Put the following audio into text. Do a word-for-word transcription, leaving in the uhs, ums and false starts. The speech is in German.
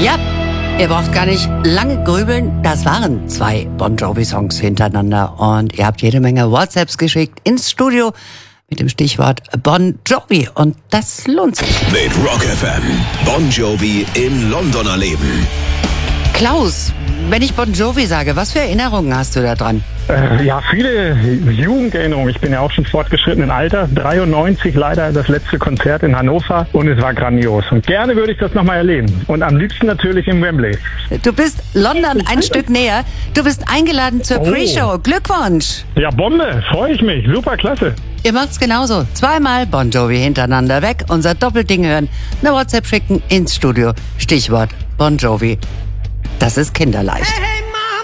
Ja, ihr braucht gar nicht lange grübeln. Das waren zwei Bon Jovi-Songs hintereinander. Und ihr habt jede Menge WhatsApps geschickt ins Studio mit dem Stichwort Bon Jovi. Und das lohnt sich. Mit Rock F M. Bon Jovi im Londoner Leben. Klaus, wenn ich Bon Jovi sage, was für Erinnerungen hast du da dran? Äh, ja, viele Jugenderinnerungen. Ich bin ja auch schon fortgeschrittenen Alter. dreiundneunzig leider das letzte Konzert in Hannover und es war grandios. Und gerne würde ich das nochmal erleben. Und am liebsten natürlich im Wembley. Du bist London ein Stück näher. Du bist eingeladen zur Oh. Pre-Show. Glückwunsch! Ja, Bombe, freue ich mich. Super klasse. Ihr macht's genauso. Zweimal Bon Jovi hintereinander weg. Unser Doppelding hören. Eine WhatsApp schicken ins Studio. Stichwort Bon Jovi. Das ist kinderleicht. Hey, hey,